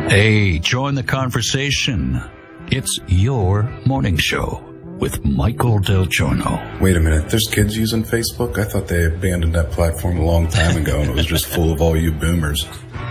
Hey, join the conversation. It's your morning show with Michael Del Giorno. Wait a minute, there's kids using Facebook? I thought they abandoned that platform a long time ago and it was just full of all you boomers.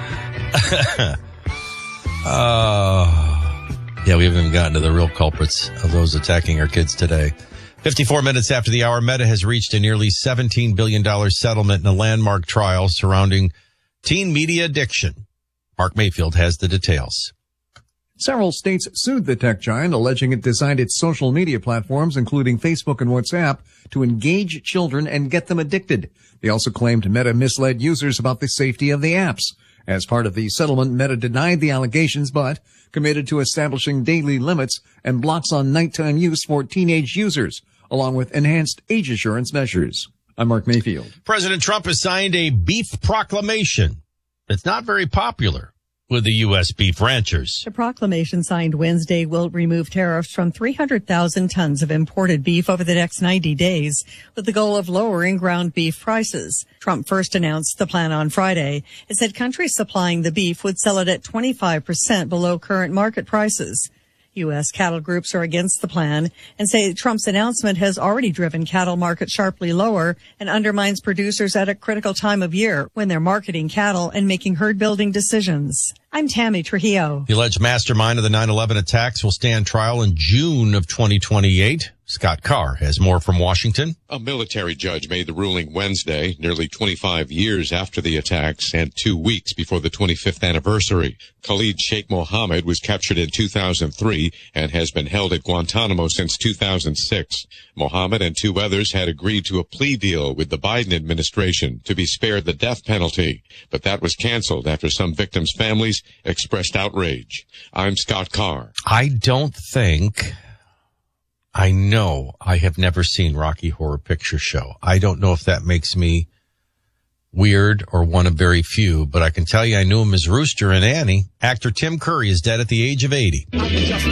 Yeah, we haven't even gotten to the real culprits of those attacking our kids today. 54 minutes after the hour, Meta has reached a nearly $17 billion settlement in a landmark trial surrounding teen media addiction. Mark Mayfield has the details. Several states sued the tech giant, alleging it designed its social media platforms, including Facebook and WhatsApp, to engage children and get them addicted. They also claimed Meta misled users about the safety of the apps. As part of the settlement, Meta denied the allegations, but committed to establishing daily limits and blocks on nighttime use for teenage users, along with enhanced age assurance measures. I'm Mark Mayfield. President Trump has signed a beef proclamation. It's not very popular with the U.S. beef ranchers. The proclamation signed Wednesday will remove tariffs from 300,000 tons of imported beef over the next 90 days, with the goal of lowering ground beef prices. Trump first announced the plan on Friday. It said countries supplying the beef would sell it at 25% below current market prices. U.S. cattle groups are against the plan and say Trump's announcement has already driven cattle markets sharply lower and undermines producers at a critical time of year when they're marketing cattle and making herd building decisions. I'm Tammy Trujillo. The alleged mastermind of the 9/11 attacks will stand trial in June of 2028. Scott Carr has more from Washington. A military judge made the ruling Wednesday, nearly 25 years after the attacks and 2 weeks before the 25th anniversary. Khalid Sheikh Mohammed was captured in 2003 and has been held at Guantanamo since 2006. Mohammed and 2 others had agreed to a plea deal with the Biden administration to be spared the death penalty, but that was canceled after some victims' families expressed outrage. I'm Scott Carr. I know I have never seen Rocky Horror Picture Show. I don't know if that makes me weird or one of very few, but I can tell you I knew him as Rooster in Annie. Actor Tim Curry is dead at the age of 80.